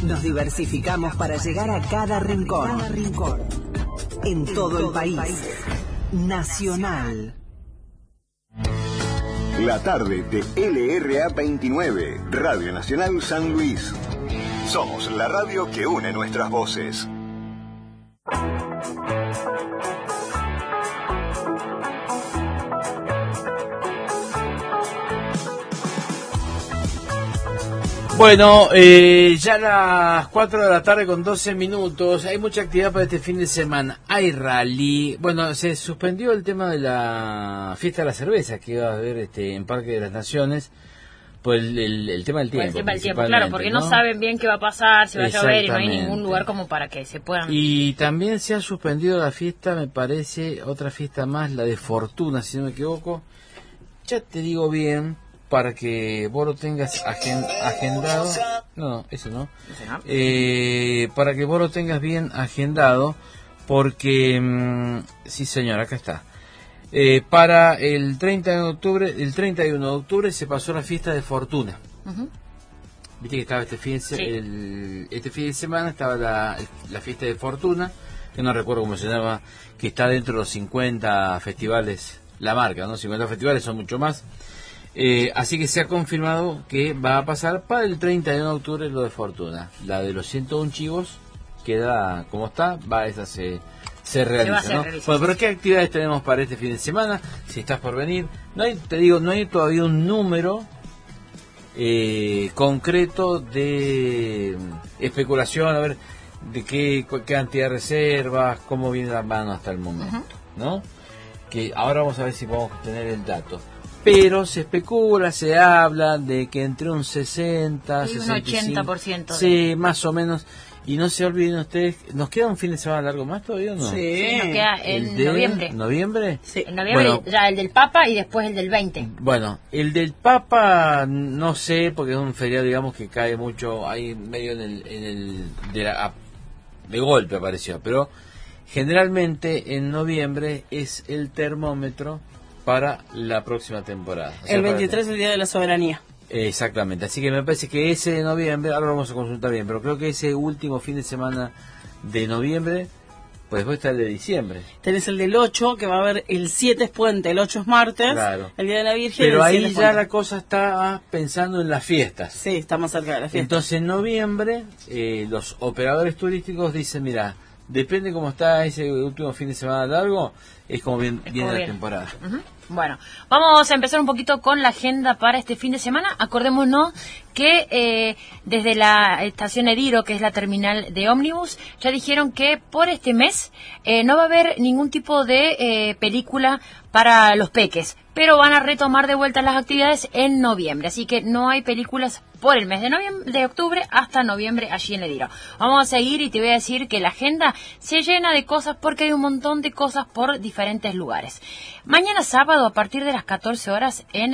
Nos diversificamos para llegar a cada rincón. En todo el país. Nacional. La tarde de LRA 29, Radio Nacional San Luis. Somos la radio que une nuestras voces. Bueno, ya a las 4 de la tarde con 12 minutos, hay mucha actividad para este fin de semana, hay rally, bueno, se suspendió el tema de la fiesta de la cerveza que iba a haber en Parque de las Naciones, por el tema del tiempo. El tema del tiempo, claro, porque no saben bien qué va a pasar, si va a llover y no hay ningún lugar como para que se puedan... Y también se ha suspendido la fiesta, me parece, otra fiesta más, la de Fortuna, si no me equivoco, ya te digo bien... para que vos lo tengas agendado. No, eso no. Para que vos lo tengas bien agendado, porque sí señor, acá está. Para el 31 de octubre se pasó la fiesta de Fortuna. Viste que estaba este fin de semana estaba la fiesta de Fortuna, que no recuerdo cómo se llama, que está dentro de los 50 festivales, la marca, ¿no? 50 festivales son mucho más. Así que se ha confirmado que va a pasar para el 31 de octubre lo de Fortuna. La de los 101 chivos queda como está, esa se realiza, ¿no? Bueno, pero ¿qué actividades tenemos para este fin de semana? Si estás por venir, no hay todavía un número concreto de especulación, a ver de qué cantidad de reservas, cómo viene la mano hasta el momento, ¿no? Que ahora vamos a ver si podemos tener el dato. Pero se especula, se habla de que entre un 60, y un 65, 80%. Sí, más o menos. Y no se olviden ustedes, ¿nos queda un fin de semana largo más todavía o no? Sí, nos queda en noviembre. ¿Noviembre? Sí, en noviembre, bueno, ya el del Papa y después el del 20. Bueno, el del Papa no sé, porque es un feriado, digamos, que cae mucho ahí medio de golpe apareció. Pero generalmente en noviembre es el termómetro para la próxima temporada. O sea, el 23 es el Día de la Soberanía. Exactamente, así que me parece que ese de noviembre, ahora lo vamos a consultar bien, pero creo que ese último fin de semana de noviembre, pues después está el de diciembre. Tenés el del 8, que va a haber el 7 es puente, el 8 es martes, claro. El Día de la Virgen. Pero ahí ya la cosa está pensando en las fiestas. Sí, está más cerca de las fiestas. Entonces en noviembre los operadores turísticos dicen, mira, depende cómo está ese último fin de semana largo, es como viene la temporada. Bueno, vamos a empezar un poquito con la agenda para este fin de semana. Acordémonos que desde la estación Ediro, que es la terminal de ómnibus, ya dijeron que por este mes no va a haber ningún tipo de película para los peques, pero van a retomar de vuelta las actividades en noviembre, así que no hay películas por el mes de octubre hasta noviembre allí en Ediro. Vamos a seguir y te voy a decir que la agenda se llena de cosas porque hay un montón de cosas por diferentes lugares. Mañana sábado, a partir de las 14 horas, en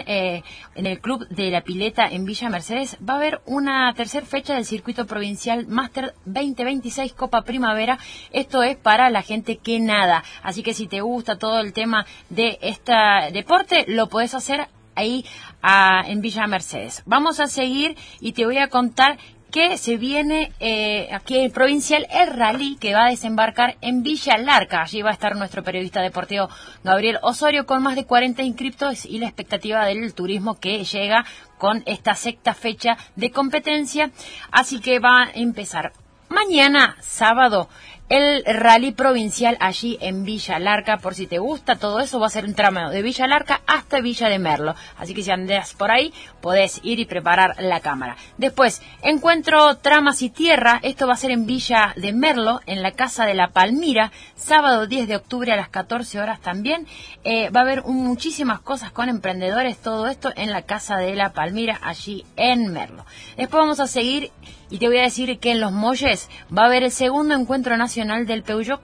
el Club de la Pileta en Villa Mercedes, va a haber una tercera fecha del Circuito Provincial Máster 2026 Copa Primavera. Esto es para la gente que nada. Así que si te gusta todo el tema de este deporte, lo podés hacer ahí en Villa Mercedes. Vamos a seguir y te voy a contar que se viene aquí el provincial, el rally, que va a desembarcar en Villa Larca. Allí va a estar nuestro periodista deportivo Gabriel Osorio con más de 40 inscriptos y la expectativa del turismo que llega con esta sexta fecha de competencia. Así que va a empezar mañana, sábado, el rally provincial allí en Villa Larca. Por si te gusta todo eso, va a ser un tramo de Villa Larca hasta Villa de Merlo. Así que si andas por ahí, podés ir y preparar la cámara. Después, encuentro Tramas y Tierra. Esto va a ser en Villa de Merlo, en la Casa de la Palmira, sábado 10 de octubre a las 14 horas también. Va a haber muchísimas cosas con emprendedores, todo esto en la Casa de la Palmira, allí en Merlo. Después vamos a seguir y te voy a decir que en Los Molles va a haber el segundo encuentro nacional del Peugeot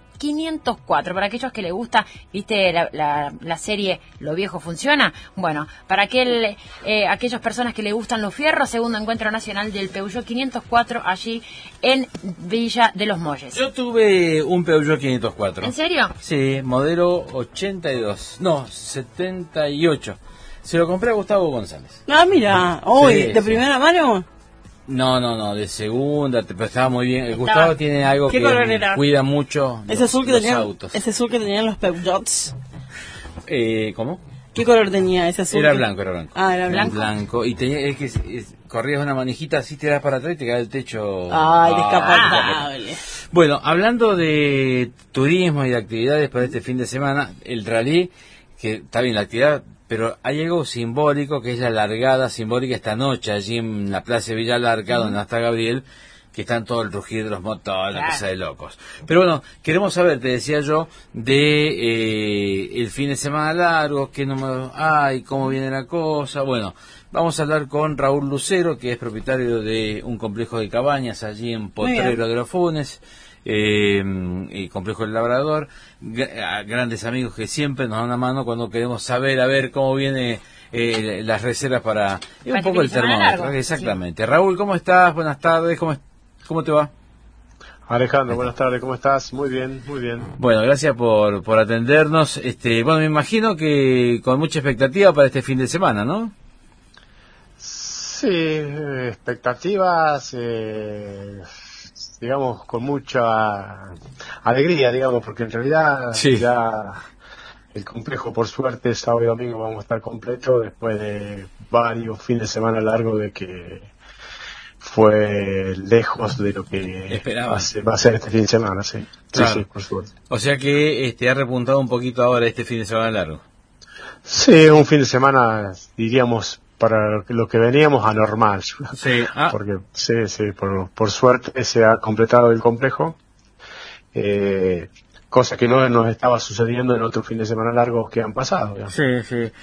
504. Para aquellos que les gusta, viste la serie Lo Viejo Funciona. Bueno, para aquellas personas que les gustan los fierros, segundo encuentro nacional del Peugeot 504 allí en Villa de Los Molles. Yo tuve un Peugeot 504. ¿En serio? Sí, modelo 78. Se lo compré a Gustavo González. Ah, mira, hoy, sí, de primera mano. No, de segunda, pero estaba muy bien. Gustavo tiene algo ¿Qué que color era? cuida mucho Ese azul que los tenían, autos. ese azul que tenían los Peugeots. ¿Cómo? ¿Qué color tenía ese azul? Era blanco. Ah, era blanco. Blanco. Y tenía, corrías una manijita así, te das para atrás y te cae el techo. Ay, descapotable. Bueno, hablando de turismo y de actividades para este fin de semana, el rally, que está bien la actividad, pero hay algo simbólico que es la largada simbólica esta noche allí en la Plaza Villa Larga, donde está Gabriel, que están todo el rugir de los motores, la cosa de locos. Pero bueno, queremos saber, te decía yo, de el fin de semana largo, qué número hay, cómo viene la cosa. Bueno, vamos a hablar con Raúl Lucero, que es propietario de un complejo de cabañas allí en Potrero de los Funes, y complejo del Labrador, grandes amigos que siempre nos dan una mano cuando queremos saber, a ver cómo viene las reservas para un poco el termómetro. Largo. Exactamente. Sí. Raúl, ¿cómo estás? Buenas tardes, ¿cómo te va? Alejandro, buenas tardes, ¿cómo estás? Muy bien, muy bien. Bueno, gracias por atendernos. Bueno, me imagino que con mucha expectativa para este fin de semana, ¿no? Sí, expectativas, digamos, con mucha alegría, digamos, porque en realidad ya el complejo, por suerte, sábado y domingo vamos a estar completo después de varios fines de semana largos de que fue lejos de lo que esperaba. Va a ser este fin de semana, sí. Claro. Sí, por suerte. O sea que ha repuntado un poquito ahora este fin de semana largo. Sí, un fin de semana, diríamos, para lo que veníamos anormal. Sí. Porque por suerte se ha completado el complejo, cosa que no nos estaba sucediendo en otros fines de semana largos que han pasado. ¿Ya? Sí.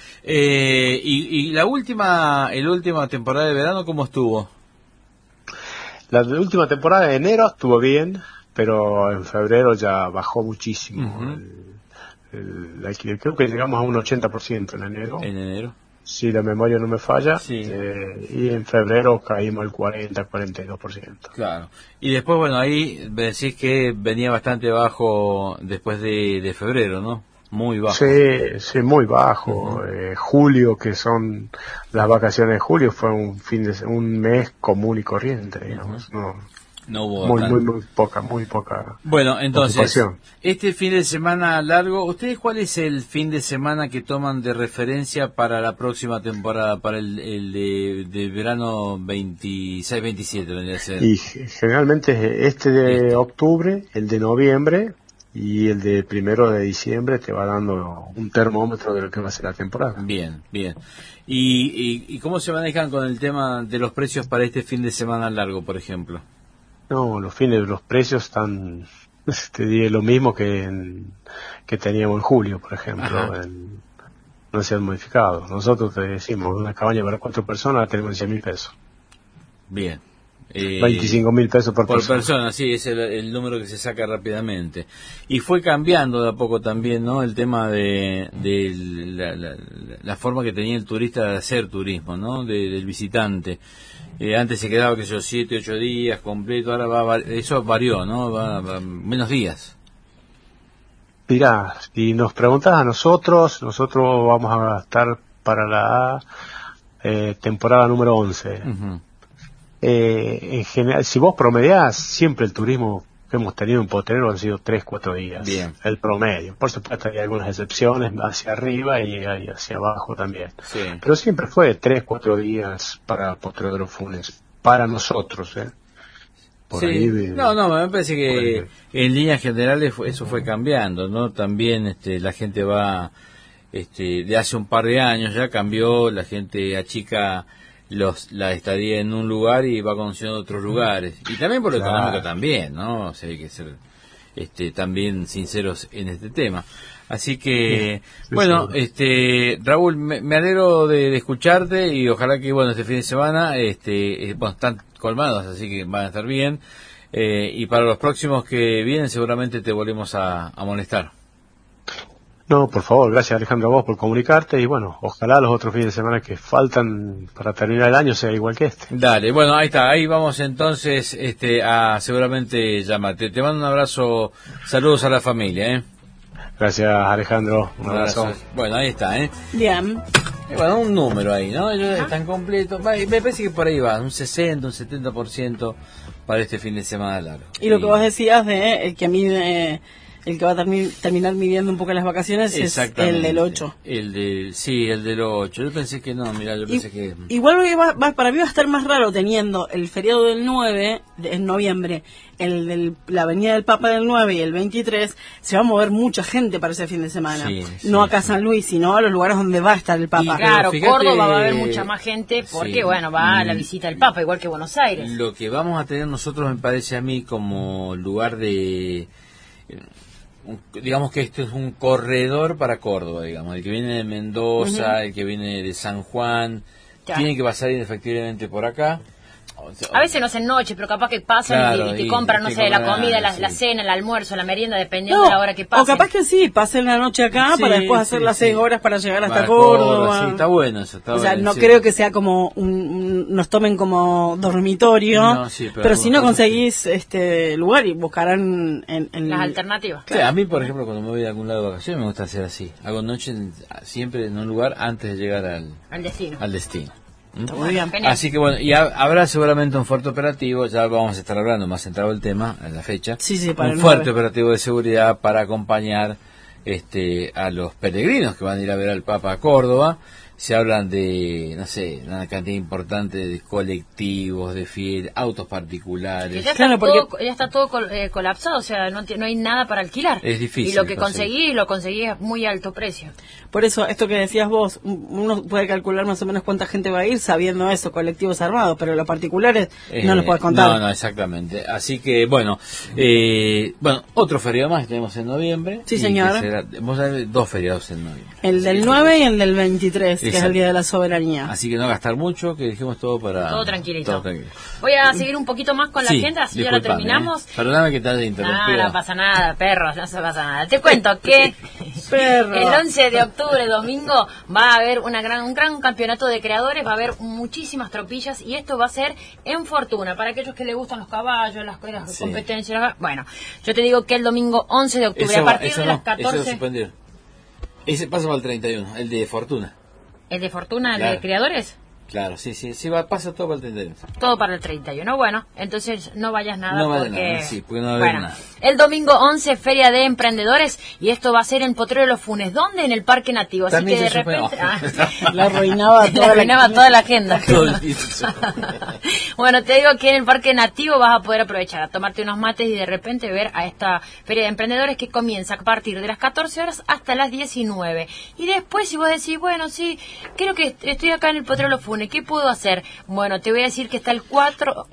Y la última temporada de verano, ¿cómo estuvo? La última temporada de enero estuvo bien, pero en febrero ya bajó muchísimo. El alquiler. Creo que llegamos a un 80% en enero. ¿En enero? Si la memoria no me falla. Sí. Y en febrero caímos al 42%. Claro. Y después, bueno, ahí decís que venía bastante bajo después de febrero, ¿no? Muy bajo. Sí, muy bajo. Julio, que son las vacaciones de julio, fue un mes común y corriente, digamos. No hubo muy poca. Bueno, entonces, ocupación. Este fin de semana largo, ¿ustedes cuál es el fin de semana que toman de referencia para la próxima temporada, para el de verano 26-27, vendría a ser? Y generalmente este de octubre, el de noviembre y el de 1 de diciembre te va dando un termómetro de lo que va a ser la temporada. Bien. ¿Y cómo se manejan con el tema de los precios para este fin de semana largo, por ejemplo? No, los precios están, te diré, lo mismo que teníamos en julio, por ejemplo. No se han modificado. Nosotros te decimos, una cabaña para 4 personas la tenemos en 100.000 pesos. Bien. 25.000 pesos por persona. Sí, es el número que se saca rápidamente. Y fue cambiando de a poco también, ¿no? El tema de la forma que tenía el turista de hacer turismo, ¿no? Del visitante. Antes se quedaba, 7, 8 días completo, ahora eso varió, ¿no? Va menos días. Mirá, si nos preguntas a nosotros vamos a estar para la temporada número 11. En general, si vos promediás, siempre el turismo que hemos tenido en Potrero han sido 3-4 días. Bien. El promedio. Por supuesto hay algunas excepciones hacia arriba y hacia abajo también. Sí. Pero siempre fue 3-4 días para Potrero de los Funes. Para nosotros, Por sí. ahí No, me parece que en líneas generales eso fue cambiando, ¿no? También la gente va, de hace un par de años ya cambió, la gente achica la estadía en un lugar y va conociendo otros lugares. Y también por lo económico también, ¿no? O sea, hay que ser también sinceros en este tema. Así que, Raúl, me alegro de escucharte y ojalá que, este fin de semana, están colmados, así que van a estar bien. Y para los próximos que vienen seguramente te volvemos a molestar. No, por favor, gracias Alejandro a vos por comunicarte y ojalá los otros fines de semana que faltan para terminar el año sea igual que este. Dale, bueno, ahí está, ahí vamos entonces a seguramente llamarte. Te mando un abrazo, saludos a la familia, Gracias Alejandro, un abrazo. Bueno, ahí está, Bien. Bueno, un número ahí, ¿no? Ellos están completos. Me parece que por ahí va, un 60, un 70% para este fin de semana largo. Y lo que vos decías de el que mide, el que va a terminar midiendo un poco las vacaciones es el del 8. El del 8. Yo pensé que no, mirá, yo pensé que... Igual para mí va a estar más raro teniendo el feriado del 9 en noviembre, el de la Avenida del Papa del 9 y el 23, se va a mover mucha gente para ese fin de semana. No acá a San Luis, sino a los lugares donde va a estar el Papa. Y claro, fíjate, Córdoba va a haber mucha más gente porque, bueno, va a la visita del Papa, igual que Buenos Aires. Lo que vamos a tener nosotros, me parece a mí, como lugar de... digamos que esto es un corredor para Córdoba, digamos, el que viene de Mendoza, el que viene de San Juan, tiene que pasar indefectiblemente por acá. A veces no es en noche, pero capaz que pasan y te compran, no sé, la comida, la cena, el almuerzo, la merienda, dependiendo de la hora que pasen. O capaz que sí, pasen la noche acá para después hacer las 6 horas para llegar hasta Córdoba. Sí, está bueno eso. O sea, no creo que sea como nos tomen como dormitorio, pero si no conseguís lugar y buscarán en las alternativas. Sí, a mí, por ejemplo, cuando me voy a algún lado de vacaciones me gusta hacer así. Hago noche siempre en un lugar antes de llegar al destino. Muy bien. Así que bueno, y habrá seguramente un fuerte operativo, ya vamos a estar hablando más centrado el tema en la fecha, para un fuerte operativo de seguridad para acompañar a los peregrinos que van a ir a ver al Papa a Córdoba. Se hablan de, no sé, una cantidad importante de colectivos, de fieles, autos particulares. Ya está todo colapsado, o sea, no hay nada para alquilar. Es difícil. Y lo que lo conseguís a muy alto precio. Por eso, esto que decías vos, uno puede calcular más o menos cuánta gente va a ir sabiendo eso, colectivos armados, pero los particulares no los podés contar. No, exactamente. Así que, bueno, otro feriado más que tenemos en noviembre. Sí, señor. Vamos a ver 2 feriados en noviembre. El del 9 y el del 23. Que es el Día de la Soberanía. Así que no gastar mucho, que dijimos todo para... Todo tranquilito. Voy a seguir un poquito más con la agenda, así ya la terminamos. Perdóname que te haya interrumpido. No pasa nada, perros, no se pasa nada. Te cuento que el 11 de octubre, domingo, va a haber un gran campeonato de creadores, va a haber muchísimas tropillas y esto va a ser en Fortuna. Para aquellos que les gustan los caballos, las competencias... Bueno, yo te digo que el domingo 11 de octubre, a partir de las 14... Ese pasa para el 31, el de Fortuna. ¿El de Fortuna, el de creadores? Claro, sí, pasa todo para el 31. Todo para el 31, bueno, entonces no vayas nada porque no va a haber nada. El domingo 11, Feria de Emprendedores, y esto va a ser en Potrero de los Funes. ¿Dónde? En el Parque Nativo. Así que de repente... la arruinaba toda la agenda. Bueno, te digo que en el Parque Nativo vas a poder aprovechar a tomarte unos mates y de repente ver a esta Feria de Emprendedores que comienza a partir de las 14 horas hasta las 19. Y después, si vos decís, bueno, sí, creo que estoy acá en el Potrero de los Funes, ¿qué puedo hacer? Bueno, te voy a decir que está el 4...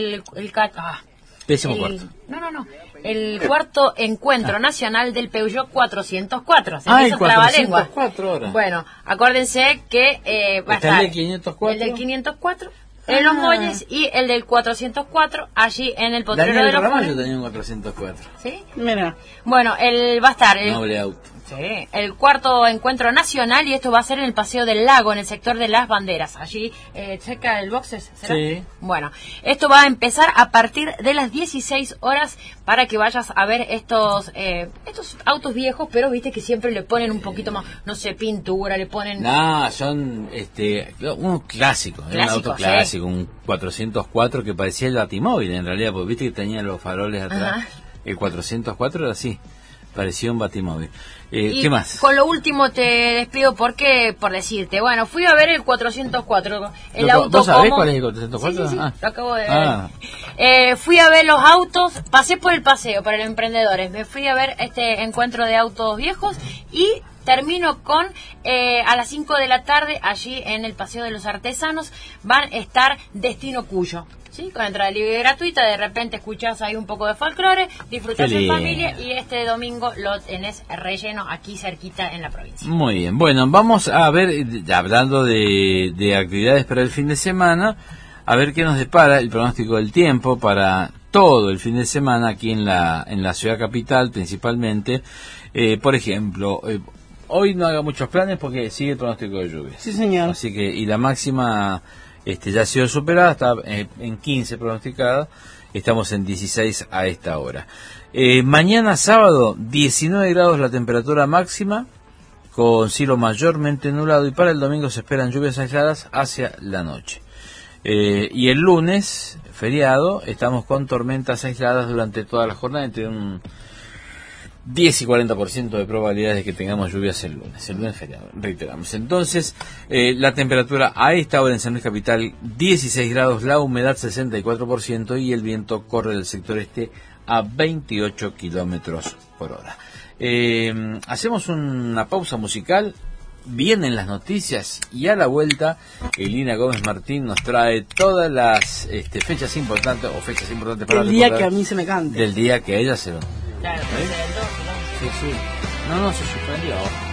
El cuarto encuentro nacional del Peugeot 404. El 404 horas. Bueno, acuérdense que va a estar el 504. El del 504 en Los Molles y el del 404 allí en el Potrero de los Funes. Yo tenía un 404. ¿Sí? Mira. Bueno, va a estar... Noble auto. Sí, el cuarto encuentro nacional y esto va a ser en el Paseo del Lago, en el sector de las Banderas, allí cerca del Boxes, ¿será? Sí. Bueno, esto va a empezar a partir de las 16 horas para que vayas a ver estos autos viejos, pero viste que siempre le ponen un poquito más, no sé, pintura, le ponen... No, son un clásico, un auto clásico, un 404 que parecía el Batimóvil en realidad, porque viste que tenía los faroles atrás. Ajá. El 404 era así. Parecía un Batimóvil. ¿Qué más? Con lo último te despido porque, por decirte, bueno, fui a ver el 404. ¿Vos sabés cuál es el 404? Sí, lo acabo de ver. Fui a ver los autos, pasé por el paseo para los emprendedores, me fui a ver este encuentro de autos viejos y termino con, a las 5 de la tarde, allí en el Paseo de los Artesanos, van a estar Destino Cuyo. ¿Sí? Con entrada libre y gratuita, de repente escuchás ahí un poco de folclore, disfrutás en familia y este domingo lo tenés relleno aquí cerquita en la provincia. Muy bien, bueno, vamos a ver, hablando de actividades para el fin de semana, a ver qué nos depara el pronóstico del tiempo para todo el fin de semana aquí en la ciudad capital principalmente. Por ejemplo, hoy no haga muchos planes porque sigue el pronóstico de lluvia. Sí, señor. Así que, y la máxima... ya ha sido superada, está en 15 pronosticada, estamos en 16 a esta hora. Mañana sábado, 19 grados la temperatura máxima, con cielo mayormente nublado, y para el domingo se esperan lluvias aisladas hacia la noche. Y el lunes, feriado, estamos con tormentas aisladas durante toda la jornada, entre un 10 y 40% de probabilidades de que tengamos lluvias el lunes feriado, reiteramos. Entonces, la temperatura a esta hora en San Luis Capital, 16 grados, la humedad 64% y el viento corre del sector este a 28 kilómetros por hora. Hacemos una pausa musical, vienen las noticias y a la vuelta Elina Gómez Martín nos trae todas las fechas importantes para el día que a mí se me cante. Del día que a ella se lo... Claro, sí. No, se suspendió.